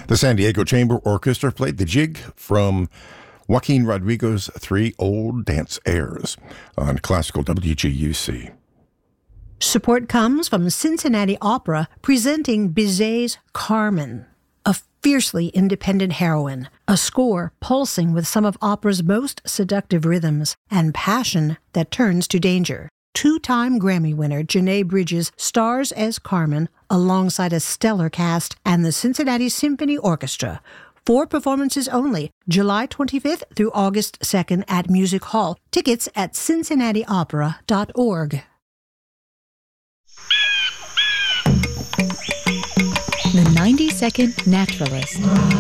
The San Diego Chamber Orchestra played the jig from Joaquin Rodrigo's Three Old Dance Airs on Classical WGUC. Support comes from Cincinnati Opera presenting Bizet's Carmen, a fiercely independent heroine, a score pulsing with some of opera's most seductive rhythms and passion that turns to danger. Two-time Grammy winner Janae Bridges stars as Carmen alongside a stellar cast and the Cincinnati Symphony Orchestra. 4 performances only, July 25th through August 2nd at Music Hall. Tickets at cincinnatiopera.org. The 90-Second Naturalist.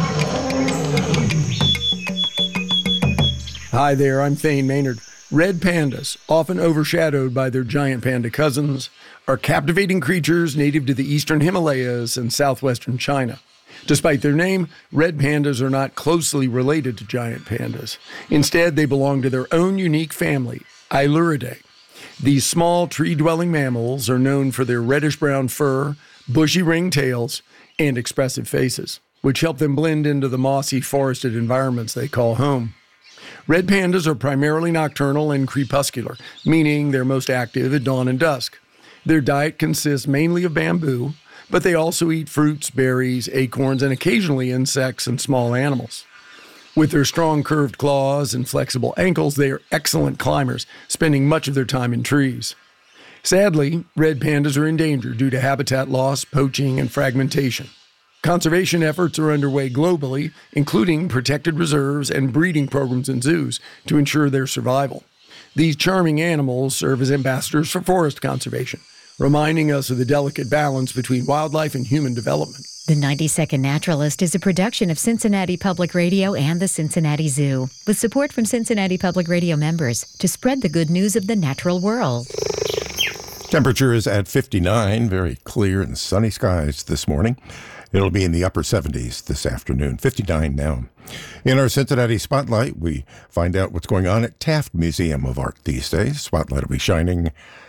Hi there, I'm Thane Maynard. Red pandas, often overshadowed by their giant panda cousins, are captivating creatures native to the eastern Himalayas and southwestern China. Despite their name, red pandas are not closely related to giant pandas. Instead, they belong to their own unique family, Ailuridae. These small tree-dwelling mammals are known for their reddish-brown fur, bushy ringed tails, and expressive faces, which help them blend into the mossy forested environments they call home. Red pandas are primarily nocturnal and crepuscular, meaning they're most active at dawn and dusk. Their diet consists mainly of bamboo, but they also eat fruits, berries, acorns, and occasionally insects and small animals. With their strong curved claws and flexible ankles, they are excellent climbers, spending much of their time in trees. Sadly, red pandas are endangered due to habitat loss, poaching, and fragmentation. Conservation efforts are underway globally, including protected reserves and breeding programs in zoos to ensure their survival. These charming animals serve as ambassadors for forest conservation, reminding us of the delicate balance between wildlife and human development. The 90-Second Naturalist is a production of Cincinnati Public Radio and the Cincinnati Zoo, with support from Cincinnati Public Radio members to spread the good news of the natural world. Temperature is at 59, very clear and sunny skies this morning. It'll be in the upper 70s this afternoon, 59 now. In our Cincinnati Spotlight, we find out what's going on at Taft Museum of Art these days. Spotlight will be shining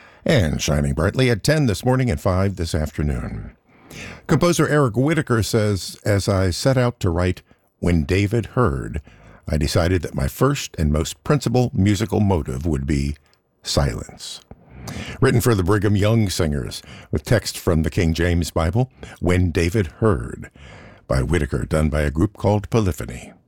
brightly at 10 this morning and 5 this afternoon. Composer Eric Whitacre says, as I set out to write When David Heard, I decided that my first and most principal musical motive would be silence. Written for the Brigham Young Singers, with text from the King James Bible, When David Heard, by Whitacre, done by a group called Polyphony.